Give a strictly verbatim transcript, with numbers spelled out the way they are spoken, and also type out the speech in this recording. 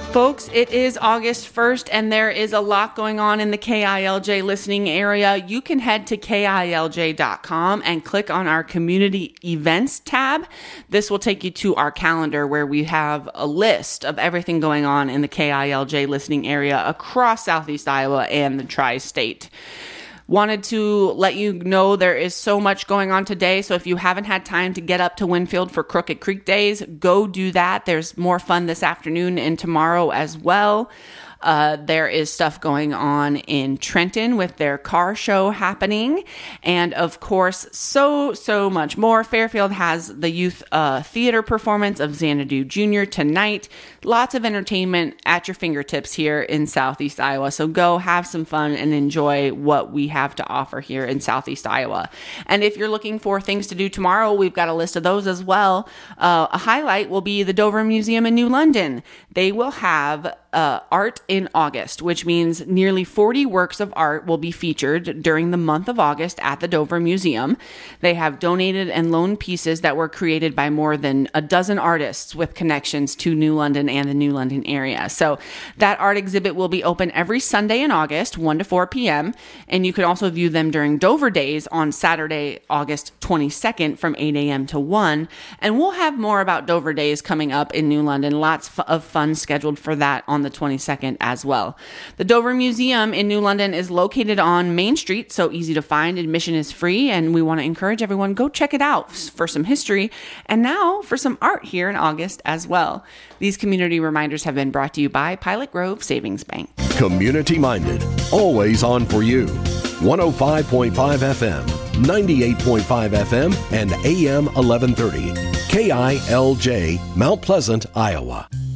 Folks, it is August first and there is a lot going on in the K I L J listening area. You can head to K I L J dot com and click on our community events tab. This will take you to our calendar where we have a list of everything going on in the K I L J listening area across Southeast Iowa and the Tri-State. Wanted to let you know there is so much going on today. So if you haven't had time to get up to Winfield for Crooked Creek Days, go do that. There's more fun this afternoon and tomorrow as well. Uh, there is stuff going on in Trenton with their car show happening. And of course, so, so much more. Fairfield has the youth uh, theater performance of Xanadu Junior tonight. Lots of entertainment at your fingertips here in Southeast Iowa. So go have some fun and enjoy what we have to offer here in Southeast Iowa. And if you're looking for things to do tomorrow, we've got a list of those as well. Uh, a highlight will be the Dover Museum in New London. They will have uh, art in August, which means nearly forty works of art will be featured during the month of August at the Dover Museum. They have donated and loaned pieces that were created by more than a dozen artists with connections to New London and the New London area. So that art exhibit will be open every Sunday in August, one to four p.m. And you can also view them during Dover Days on Saturday, August twenty-second from eight a.m. to one. And we'll have more about Dover Days coming up in New London. Lots of fun scheduled for that on the twenty-second as well. The Dover Museum in New London is located on Main Street, so easy to find. Admission is free, and we want to encourage everyone, go check it out for some history and now for some art here in August as well. These community reminders have been brought to you by Pilot Grove Savings Bank. Community-minded, always on for you. one oh five point five F M, ninety-eight point five F M, and A M eleven thirty. K I L J, Mount Pleasant, Iowa.